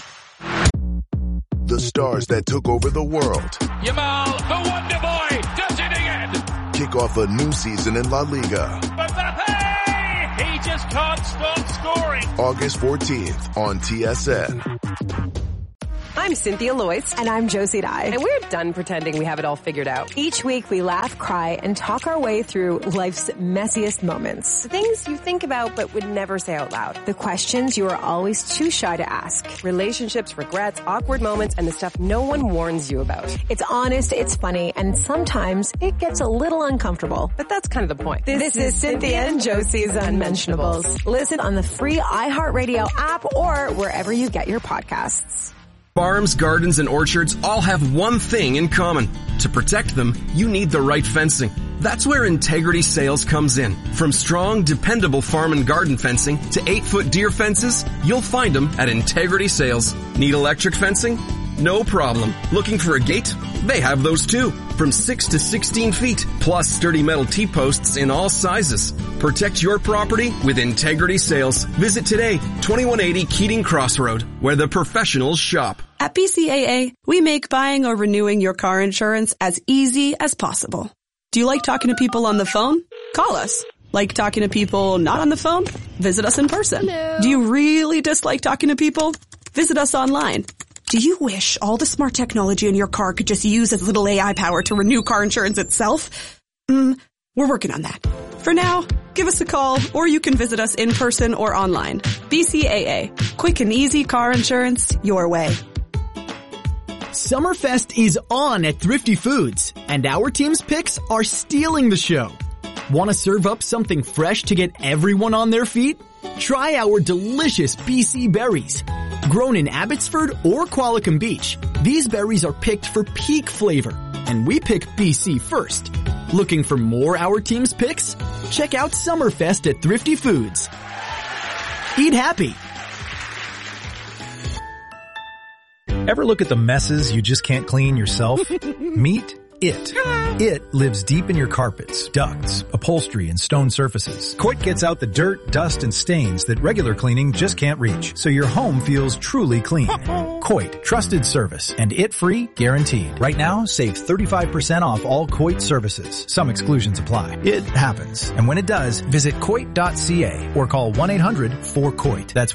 The stars that took over the world. Yamal, the Wonder Boy, does it again. Kick off a new season in La Liga. Mbappe, he just can't stop scoring. August 14th on TSN. I'm Cynthia Loyce. And I'm Josie Dye. And we're done pretending we have it all figured out. Each week we laugh, cry, and talk our way through life's messiest moments. The things you think about but would never say out loud. The questions you are always too shy to ask. Relationships, regrets, awkward moments, and the stuff no one warns you about. It's honest, it's funny, and sometimes it gets a little uncomfortable. But that's kind of the point. This is Cynthia and Josie's Unmentionables. Listen on the free iHeartRadio app or wherever you get your podcasts. Farms, gardens, and orchards all have one thing in common. To protect them, you need the right fencing. That's where Integrity Sales comes in. From strong, dependable farm and garden fencing to 8-foot deer fences, you'll find them at Integrity Sales. Need electric fencing? No problem. Looking for a gate? They have those too. From 6 to 16 feet, plus sturdy metal T-posts in all sizes. Protect your property with Integrity Sales. Visit today, 2180 Keating Crossroad, where the professionals shop. At BCAA, we make buying or renewing your car insurance as easy as possible. Do you like talking to people on the phone? Call us. Like talking to people not on the phone? Visit us in person. Hello. Do you really dislike talking to people? Visit us online. Do you wish all the smart technology in your car could just use as little AI power to renew car insurance itself? We're working on that. For now, give us a call or you can visit us in person or online. BCAA. Quick and easy car insurance your way. Summerfest is on at Thrifty Foods, and our team's picks are stealing the show. Want to serve up something fresh to get everyone on their feet? Try our delicious BC berries. Grown in Abbotsford or Qualicum Beach, these berries are picked for peak flavor, and we pick BC first. Looking for more Our Team's picks? Check out Summerfest at Thrifty Foods. Eat happy. Ever look at the messes you just can't clean yourself? Meet It. It lives deep in your carpets, ducts, upholstery, and stone surfaces. Coit gets out the dirt, dust, and stains that regular cleaning just can't reach, so your home feels truly clean. Coit, trusted service, and it-free guaranteed. Right now, save 35% off all Coit services. Some exclusions apply. It happens. And when it does, visit Coit.ca or call 1-800-4COIT. That's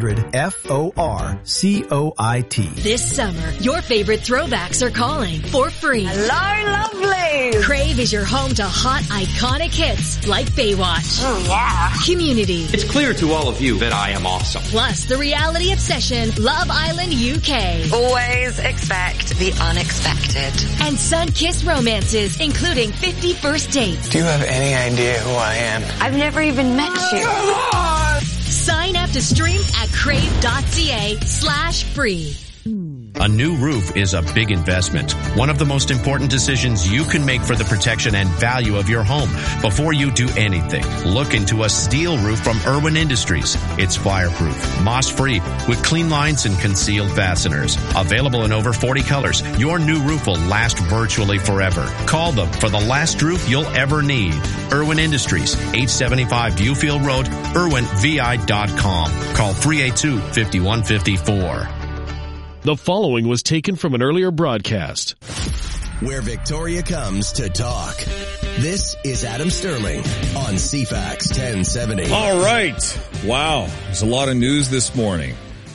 1-800-FORCOIT. This summer, your favorite throwbacks are calling for free. Hello, lovely! Crave is your home to hot, iconic hits like Baywatch. Oh, yeah. Community. It's clear to all of you that I am awesome. Plus the reality obsession, Love Island UK. Always expect the unexpected. And sun-kissed romances, including 50 First Dates. Do you have any idea who I am? I've never even met you. Sign up to stream at crave.ca/free. A new roof is a big investment. One of the most important decisions you can make for the protection and value of your home. Before you do anything, look into a steel roof from Irwin Industries. It's fireproof, moss-free, with clean lines and concealed fasteners. Available in over 40 colors, your new roof will last virtually forever. Call them for the last roof you'll ever need. Irwin Industries, 875 Viewfield Road, irwinvi.com. Call 382-5154. The following was taken from an earlier broadcast. Where Victoria comes to talk. This is Adam Sterling on CFAX 1070. All right. Wow. There's a lot of news this morning.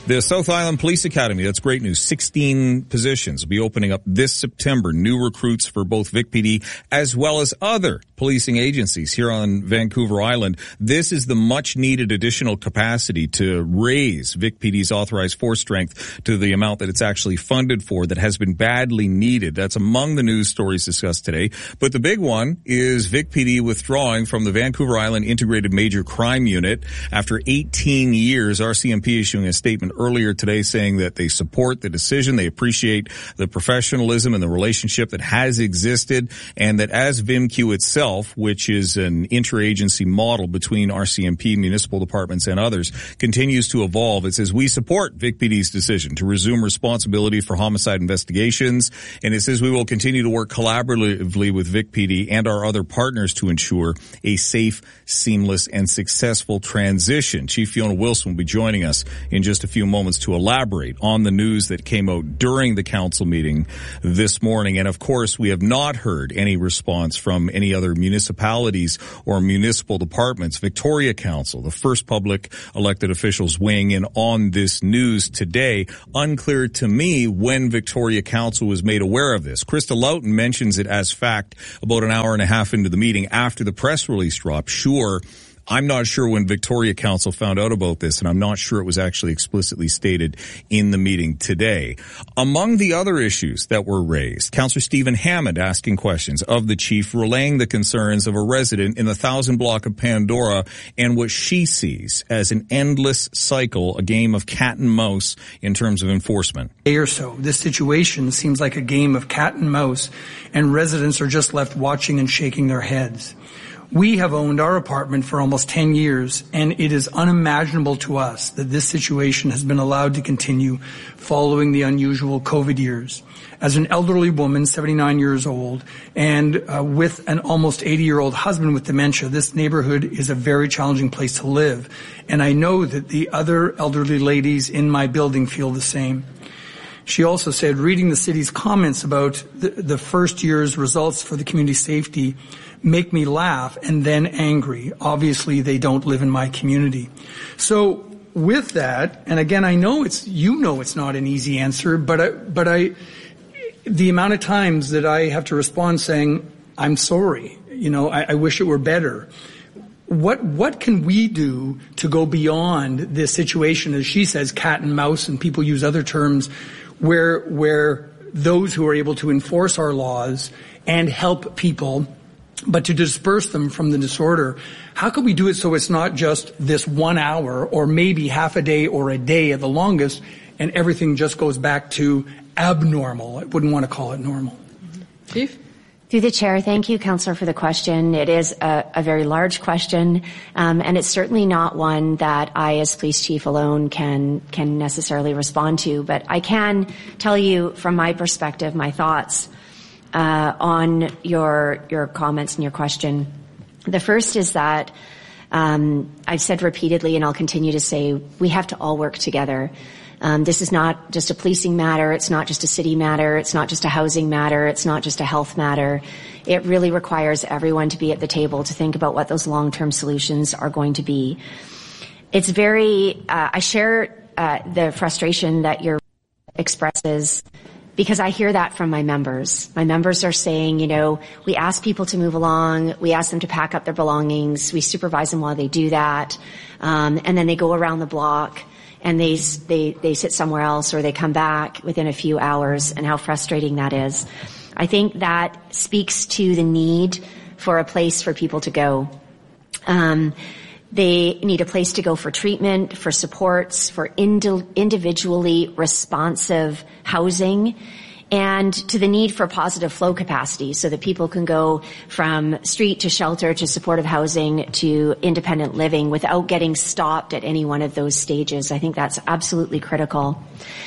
The South Island Police Academy, that's great news. 16 positions will be opening up this September. New recruits for both Vic PD as well as other policing agencies here on Vancouver Island. This is the much needed additional capacity to raise Vic PD's authorized force strength to the amount that it's actually funded for, that has been badly needed. That's among the news stories discussed today. But the big one is Vic PD withdrawing from the Vancouver Island Integrated Major Crime Unit after 18 years. RCMP issuing a statement earlier today saying that they support the decision, they appreciate the professionalism and the relationship that has existed, and that as VIMQ itself, which is an interagency model between RCMP, municipal departments, and others, continues to evolve. It says, we support Vic PD's decision to resume responsibility for homicide investigations, and it says we will continue to work collaboratively with Vic PD and our other partners to ensure a safe, seamless, and successful transition. Chief Fiona Wilson will be joining us in just a few moments to elaborate on the news that came out during the council meeting this morning. And of course, we have not heard any response from any other municipalities or municipal departments. Victoria Council, the first public elected officials weighing in on this news today. Unclear to me when Victoria Council was made aware of this. Krista Loughton mentions it as fact about an hour and a half into the meeting after the press release dropped. Sure, I'm not sure when Victoria Council found out about this, and I'm not sure it was actually explicitly stated in the meeting today. Among the other issues that were raised, Councillor Stephen Hammond asking questions of the chief, relaying the concerns of a resident in the 1000 block of Pandora and what she sees as an endless cycle, a game of cat and mouse in terms of enforcement. Or so, this situation seems like a game of cat and mouse, and residents are just left watching and shaking their heads. We have owned our apartment for almost 10 years, and it is unimaginable to us that this situation has been allowed to continue following the unusual COVID years. As an elderly woman, 79 years old, and with an almost 80-year-old husband with dementia, this neighborhood is a very challenging place to live. And I know that the other elderly ladies in my building feel the same. She also said, reading the city's comments about the first year's results for the community safety make me laugh and then angry. Obviously, they don't live in my community. So with that, and again, I know it's not an easy answer, but the amount of times that I have to respond saying, I'm sorry, I wish it were better. What can we do to go beyond this situation, as she says, cat and mouse, and people use other terms, where those who are able to enforce our laws and help people, but to disperse them from the disorder, how can we do it so it's not just this 1 hour or maybe half a day or a day at the longest, and everything just goes back to abnormal? I wouldn't want to call it normal. Chief? Through the chair, thank you, Councillor, for the question. It is a very large question, and it's certainly not one that I, as police chief alone, can necessarily respond to. But I can tell you, from my perspective, my thoughts on your comments and your question. The first is that I've said repeatedly, and I'll continue to say, we have to all work together. This is not just a policing matter. It's not just a city matter. It's not just a housing matter. It's not just a health matter. It really requires everyone to be at the table to think about what those long-term solutions are going to be. It's I share the frustration that your expresses, because I hear that from my members. My members are saying, we ask people to move along. We ask them to pack up their belongings. We supervise them while they do that. And then they go around the block and they sit somewhere else, or they come back within a few hours, and how frustrating that is. I think that speaks to the need for a place for people to go. They need a place to go for treatment, for supports, for individually responsive housing, and to the need for positive flow capacity so that people can go from street to shelter to supportive housing to independent living without getting stopped at any one of those stages. I think that's absolutely critical.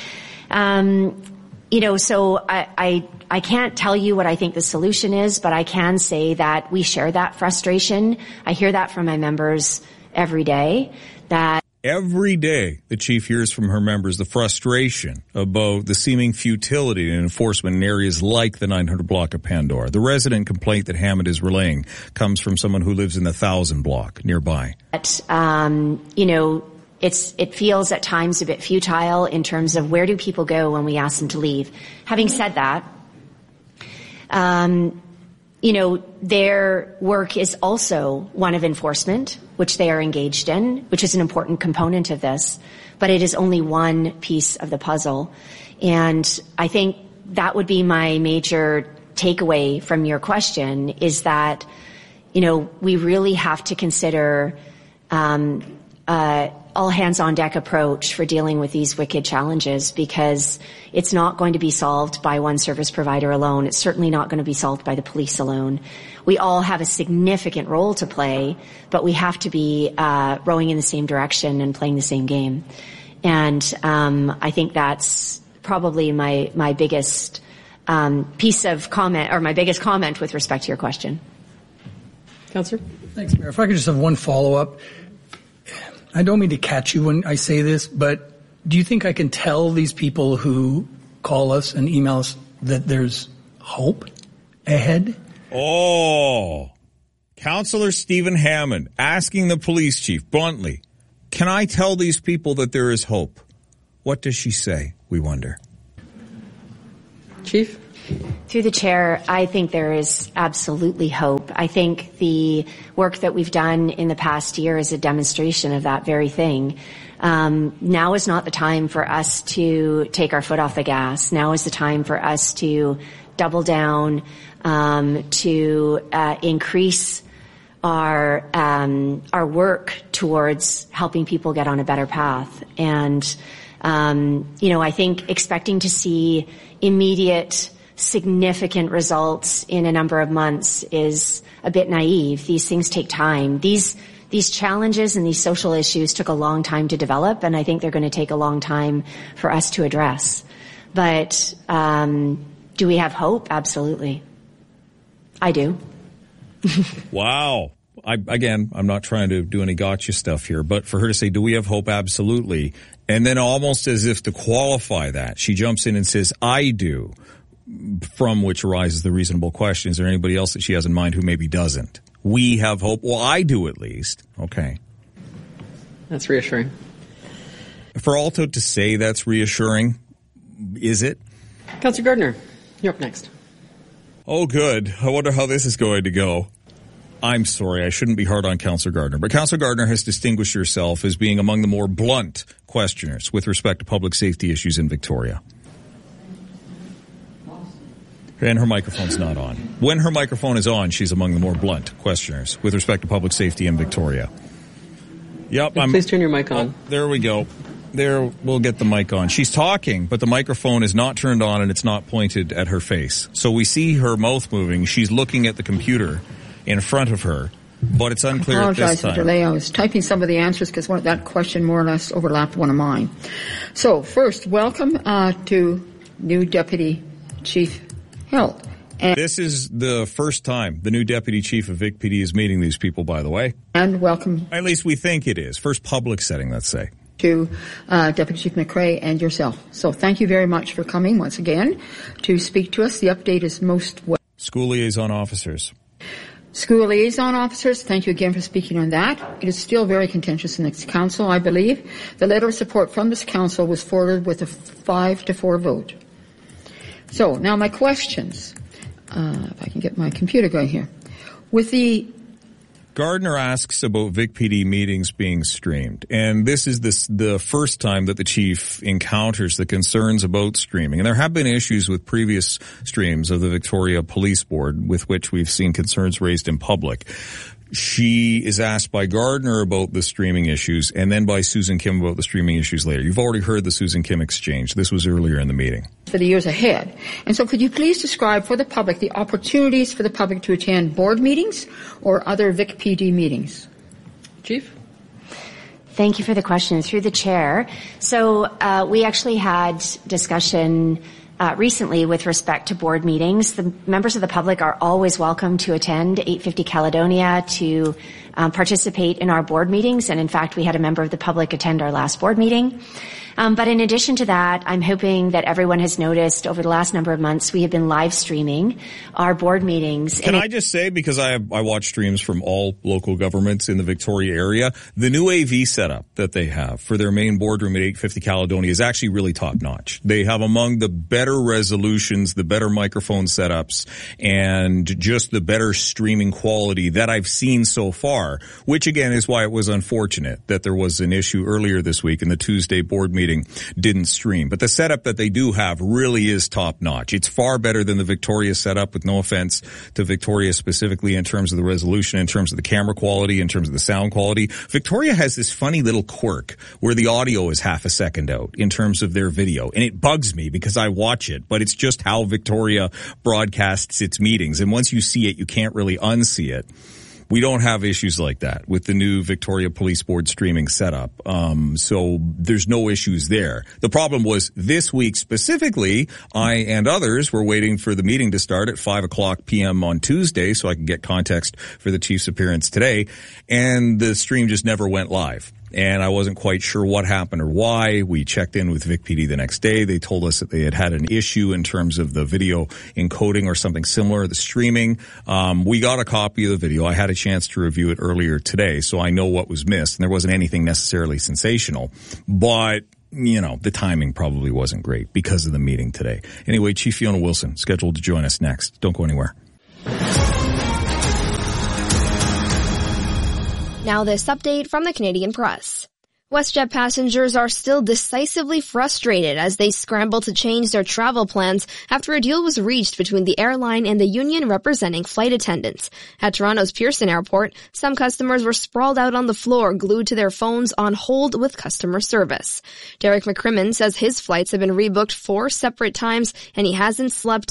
So I can't tell you what I think the solution is, but I can say that we share that frustration. I hear that from my members every day. Every day, the chief hears from her members the frustration about the seeming futility in enforcement in areas like the 900 block of Pandora. The resident complaint that Hammond is relaying comes from someone who lives in the 1000 block nearby. it feels at times a bit futile in terms of where do people go when we ask them to leave. Having said that, their work is also one of enforcement, which they are engaged in, which is an important component of this, but it is only one piece of the puzzle. And I think that would be my major takeaway from your question, is that, we really have to consider all hands on deck approach for dealing with these wicked challenges, because it's not going to be solved by one service provider alone. It's certainly not going to be solved by the police alone. We all have a significant role to play, but we have to be rowing in the same direction and playing the same game. And I think that's probably my biggest piece of comment, or my biggest comment with respect to your question. Councillor? Thanks, Mayor. If I could just have one follow-up. I don't mean to catch you when I say this, but do you think I can tell these people who call us and email us that there's hope ahead? Oh, Councillor Stephen Hammond asking the police chief bluntly, can I tell these people that there is hope? What does she say, we wonder? Chief? Through the chair, I think there is absolutely hope. I think the work that we've done in the past year is a demonstration of that very thing. Now is not the time for us to take our foot off the gas. Now is the time for us to double down, to increase our work towards helping people get on a better path. And I think expecting to see immediate significant results in a number of months is a bit naive. These things take time. These challenges and these social issues took a long time to develop, and I think they're going to take a long time for us to address. But do we have hope? Absolutely. I do. Wow. I'm not trying to do any gotcha stuff here, but for her to say, do we have hope? Absolutely. And then almost as if to qualify that, she jumps in and says, I do. From which arises the reasonable question, is there anybody else that she has in mind who maybe doesn't? We have hope. Well, I do at least. Okay. That's reassuring. For Alto to say that's reassuring, is it? Councillor Gardner, you're up next. Oh, good. I wonder how this is going to go. I'm sorry, I shouldn't be hard on Councillor Gardner, but Councillor Gardner has distinguished herself as being among the more blunt questioners with respect to public safety issues in Victoria. And her microphone's not on. When her microphone is on, she's among the more blunt questioners with respect to public safety in Victoria. Yep. Please turn your mic on. There we go. There, we'll get the mic on. She's talking, but the microphone is not turned on and it's not pointed at her face. So we see her mouth moving. She's looking at the computer in front of her, but it's unclear at this time. I apologize for the delay. I was typing some of the answers because that question more or less overlapped one of mine. So first, welcome to new Deputy Chief Health. And this is the first time the new Deputy Chief of Vic PD is meeting these people, by the way. And welcome. At least we think it is. First public setting, let's say. To Deputy Chief McRae and yourself. So thank you very much for coming once again to speak to us. The update is most well. School liaison officers. School liaison officers, thank you again for speaking on that. It is still very contentious in this council, I believe. The letter of support from this council was forwarded with a 5-4 vote. So now my questions, if I can get my computer going here. With the Gardner asks about Vic PD meetings being streamed, and this is the first time that the chief encounters the concerns about streaming. And there have been issues with previous streams of the Victoria Police Board with which we've seen concerns raised in public. She is asked by Gardner about the streaming issues and then by Susan Kim about the streaming issues later. You've already heard the Susan Kim exchange. This was earlier in the meeting. For the years ahead. And so could you please describe for the public the opportunities for the public to attend board meetings or other Vic PD meetings? Chief? Thank you for the question. Through the chair. So we actually had discussion recently with respect to board meetings. The members of the public are always welcome to attend 850 Caledonia to participate in our board meetings. And in fact, we had a member of the public attend our last board meeting. But in addition to that, I'm hoping that everyone has noticed over the last number of months, we have been live streaming our board meetings. Can I just say, because I watch streams from all local governments in the Victoria area, the new AV setup that they have for their main boardroom at 850 Caledonia is actually really top notch. They have among the better resolutions, the better microphone setups, and just the better streaming quality that I've seen so far, which again is why it was unfortunate that there was an issue earlier this week in the Tuesday board meeting didn't stream. But the setup that they do have really is top notch. It's far better than the Victoria setup, with no offense to Victoria specifically in terms of the resolution, in terms of the camera quality, in terms of the sound quality. Victoria has this funny little quirk where the audio is half a second out in terms of their video. And it bugs me because I watch it, but it's just how Victoria broadcasts its meetings. And once you see it, you can't really unsee it. We don't have issues like that with the new Victoria Police Board streaming setup. So there's no issues there. The problem was this week specifically, I and others were waiting for the meeting to start at 5:00 p.m. on Tuesday so I could get context for the chief's appearance today. And the stream just never went live. And I wasn't quite sure what happened or why. We checked in with Vic PD the next day. They told us that they had an issue in terms of the video encoding or something similar, the streaming. We got a copy of the video. I had a chance to review it earlier today, so I know what was missed. And there wasn't anything necessarily sensational. But you know, the timing probably wasn't great because of the meeting today. Anyway, Chief Fiona Wilson scheduled to join us next. Don't go anywhere. Now this update from the Canadian Press. WestJet passengers are still decisively frustrated as they scramble to change their travel plans after a deal was reached between the airline and the union representing flight attendants. At Toronto's Pearson Airport, some customers were sprawled out on the floor, glued to their phones on hold with customer service. Derek McCrimmon says his flights have been rebooked 4 separate times and he hasn't slept